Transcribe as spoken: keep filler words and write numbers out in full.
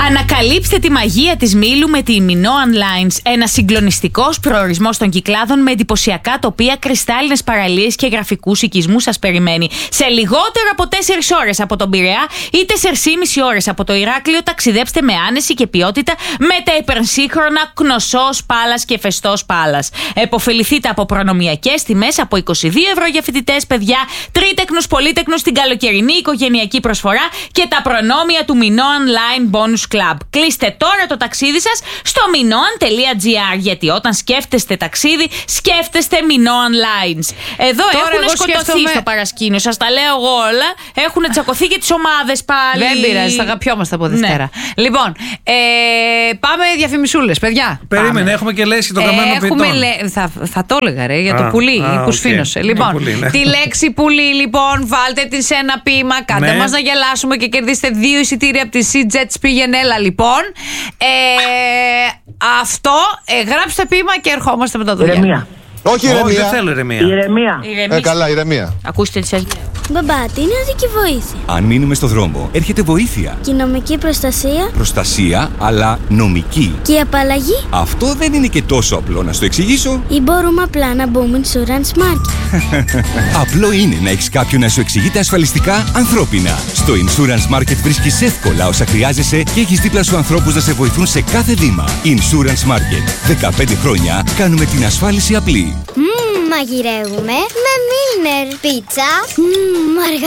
Ανακαλύψτε τη μαγεία της Μήλου με τη Minoan Lines. Ένα συγκλονιστικός προορισμός των Κυκλάδων με εντυπωσιακά τοπία, κρυστάλλινες παραλίες και γραφικούς οικισμούς σας περιμένει. Σε λιγότερο από τέσσερις ώρες από τον Πειραιά ή τέσσερις και μισή ώρες από το Ηράκλειο, ταξιδέψτε με άνεση και ποιότητα με τα υπερσύγχρονα Κνωσός Πάλας και Φεστός Πάλας. Εποφεληθείτε από προνομιακές τιμές από είκοσι δύο ευρώ για φοιτητές, παιδιά, τρίτεκνους, πολύτεκνους, την καλοκαιρινή οικογενειακή προσφορά και τα προνόμια του Minoan Line Bonus Club. Κλείστε τώρα το ταξίδι σας στο minoan τελεία gr, γιατί όταν σκέφτεστε ταξίδι, σκέφτεστε Minoan Lines. Εδώ έχουν σκοτωθεί σκέφτομαι... στο παρασκήνιο, σας τα λέω εγώ όλα. Έχουν τσακωθεί και τις ομάδες πάλι. Δεν πειράζει, θα αγαπιόμαστε από Δευτέρα. Ναι. Λοιπόν, ε, πάμε διαφημισούλες, παιδιά. Περίμενε, πάμε. έχουμε και λέξη το καμένο ε, ποιητών. Λέ... Θα, θα το έλεγα ρε, για α, το πουλί α, που okay. σφήνωσε. Λοιπόν, πουλί, ναι. τη λέξη πουλί, λοιπόν, βάλτε την σε ένα ποίημα, κάντε ναι. μας να γελάσουμε και κερδίστε δύο εισιτήρια από τη Sea-Jets. Πήγαινέλα, λοιπόν. Ε, αυτό, ε, γράψτε ποίημα και ερχόμαστε με τα δουλειά. Ηρεμία. Όχι ηρεμία. Όχι, δεν θέλω ηρεμία. Ηρεμία. Ε, καλά, ηρεμία. Ακούστε τι σας λέω. Μπαμπά, τι είναι οδική βοήθεια? Αν μείνουμε στο δρόμο, έρχεται βοήθεια. Και η νομική προστασία? Προστασία, αλλά νομική. Και η απαλλαγή? Αυτό δεν είναι και τόσο απλό να στο εξηγήσω. Ή μπορούμε απλά να μπούμε Insurance Market? Απλό είναι να έχεις κάποιον να σου εξηγείται ασφαλιστικά ανθρώπινα. Στο Insurance Market βρίσκεις εύκολα όσα χρειάζεσαι και έχεις δίπλα σου ανθρώπους να σε βοηθούν σε κάθε βήμα. Insurance Market. δεκαπέντε χρόνια κάνουμε την ασφάλιση απλή. Μμμ, μαγειρεύουμε με Milner. Πίτσα. Μμμ,